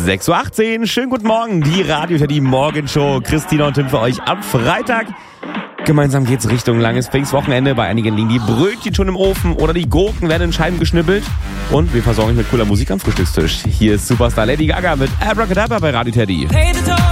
6.18 Uhr, schönen guten Morgen, die Radio Teddy Morgenshow. Christina und Tim für euch am Freitag. Gemeinsam geht's Richtung langes Pfingstwochenende. Bei einigen liegen die Brötchen schon im Ofen oder die Gurken werden in Scheiben geschnippelt. Und wir versorgen euch mit cooler Musik am Frühstückstisch. Hier ist Superstar Lady Gaga mit Abracadabra bei Radio Teddy.